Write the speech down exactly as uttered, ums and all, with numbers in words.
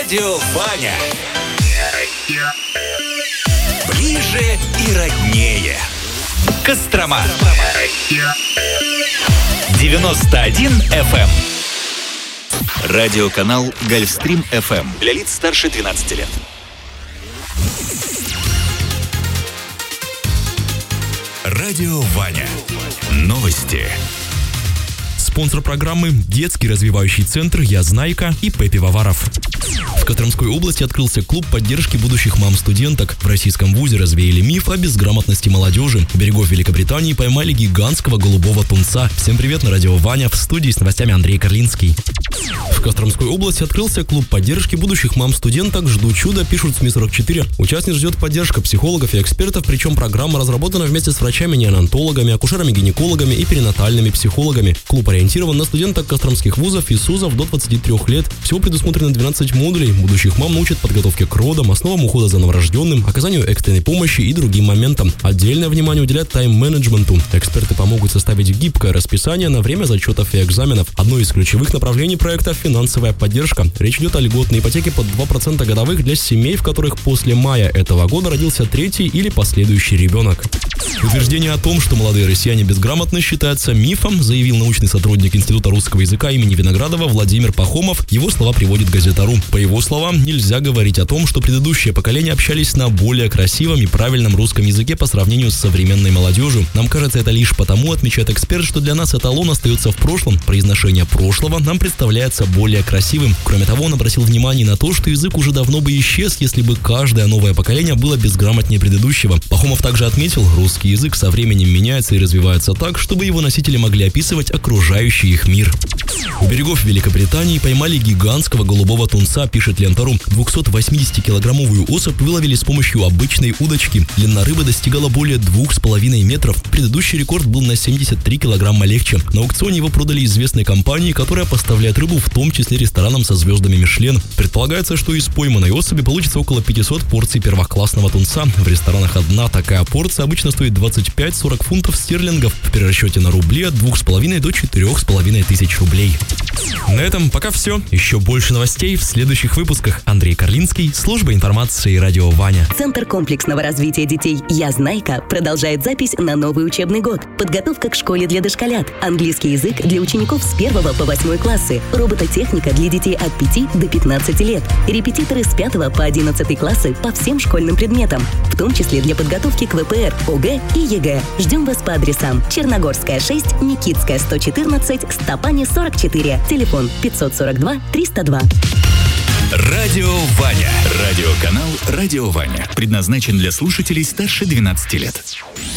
Радио Ваня. Ближе и роднее. Кострома. девяносто один эф эм. Радиоканал Гольфстрим эф эм. Для лиц старше двенадцати лет. Радио Ваня. Новости. Спонсор программы – детский развивающий центр «Я Знайка» и Пеппи Ваваров. В Костромской области открылся клуб поддержки будущих мам-студенток. В российском вузе развеяли миф о безграмотности молодежи. У берегов Великобритании поймали гигантского голубого тунца. Всем привет, на радио Ваня, в студии с новостями Андрей Карлинский. В Костромской области открылся клуб поддержки будущих мам-студенток «Жду чуда», пишут СМИ сорок четыре. Участниц ждет поддержка психологов и экспертов, причем программа разработана вместе с врачами-неонатологами, акушерами-гинекологами и перинатальными психологами. Клуб ориентирован на студенток костромских вузов и СУЗов до двадцати трёх лет. Всего предусмотрено двенадцать модулей. Будущих мам научат подготовке к родам, основам ухода за новорожденным, оказанию экстренной помощи и другим моментам. Отдельное внимание уделят тайм-менеджменту. Эксперты помогут составить гибкое расписание на время зачетов и экзаменов. Одно из ключевых направлений проекта – финансовая поддержка. Речь идет о льготной ипотеке под два процента годовых для семей, в которых после мая этого года родился третий или последующий ребенок. Утверждение о том, что молодые россияне безграмотны, считается мифом, заявил научный сотрудник Института русского языка имени Виноградова Владимир Пахомов. Его слова приводит Газета.ру. По его словам, нельзя говорить о том, что предыдущее поколение общались на более красивом и правильном русском языке по сравнению с современной молодежью. Нам кажется, это лишь потому, отмечает эксперт, что для нас эталон остается в прошлом. Произношение прошлого нам представляется более красивым. Кроме того, он обратил внимание на то, что язык уже давно бы исчез, если бы каждое новое поколение было безграмотнее предыдущего. Пахомов также отметил, русский язык со временем меняется и развивается так, чтобы его носители могли описывать окружающий их мир. У берегов Великобритании поймали гигантского голубого тунца, пишет Лента.ру. двухсотвосьмидесятикилограммовую особь выловили с помощью обычной удочки. Длина рыбы достигала более двух с половиной метров. Предыдущий рекорд был на семьдесят три килограмма легче. На аукционе его продали известной компании, которая поставляет рыбу в том числе ресторанам со звездами Мишлен. Предполагается, что из пойманной особи получится около пятисот порций первоклассного тунца. В ресторанах одна такая порция обычно стоит двадцать пять - сорок фунтов стерлингов. В перерасчете на рубли от двух с половиной до четырех с половиной тысяч рублей. На этом пока все. Еще больше новостей в следующих выпусках. Андрей Карлинский, служба информации Радио Ваня. Центр комплексного развития детей «Я Знайка» продолжает запись на новый учебный год. Подготовка к школе для дошколят, английский язык для учеников с первого по восьмой классы, робототехника для детей от пяти до пятнадцати лет, репетиторы с пятого по одиннадцатый классы по всем школьным предметам, в том числе для подготовки к вэ пэ эр, о гэ и е гэ. Ждем вас по адресам: Черногорская, шесть, Никитская, сто четырнадцать, Стопани, сорок четыре. Телефон пятьсот сорок два триста два. Радио Ваня. Радиоканал Радио Ваня. Предназначен для слушателей старше двенадцати лет.